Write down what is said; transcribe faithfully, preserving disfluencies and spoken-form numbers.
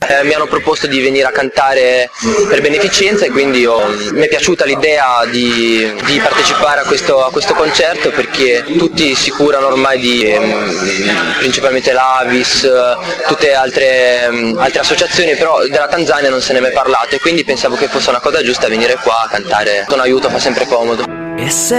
Eh, mi hanno proposto di venire a cantare per beneficenza e quindi ho, mi è piaciuta l'idea di, di partecipare a questo, a questo concerto, perché tutti si curano ormai di ehm, principalmente l'Avis, tutte altre, ehm, altre associazioni, però della Tanzania non se ne è mai parlato e quindi pensavo che fosse una cosa giusta venire qua a cantare. Un aiuto fa sempre comodo.